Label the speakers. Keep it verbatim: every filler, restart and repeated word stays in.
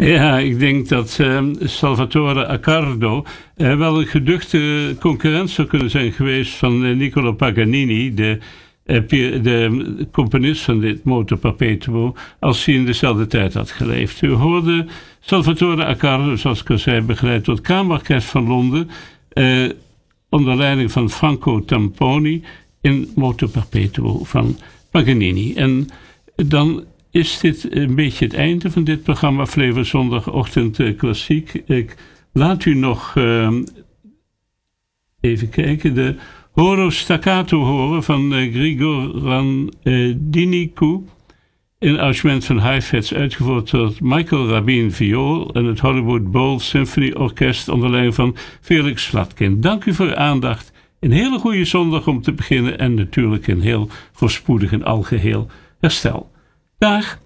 Speaker 1: Ja, ik denk dat uh, Salvatore Accardo uh, wel een geduchte concurrent zou kunnen zijn geweest van uh, Niccolo Paganini, de, uh, de componist van dit Moto Perpetuo, als hij in dezelfde tijd had geleefd. U hoorde Salvatore Accardo, zoals ik al zei, begeleid door het Kamerorkest van Londen, uh, onder leiding van Franco Tamponi in Moto Perpetuo van Paganini. En dan is dit een beetje het einde van dit programma Flevo Zondagochtend uh, Klassiek. Ik laat u nog uh, even kijken, de Horo Staccato horen van uh, Grigor Randinicu, in arrangement van Heifetz, uitgevoerd door Michael Rabin viool en het Hollywood Bowl Symphony Orkest onder leiding van Felix Slatkin. Dank u voor uw aandacht. Een hele goede zondag om te beginnen en natuurlijk een heel voorspoedig en algeheel herstel. Dag!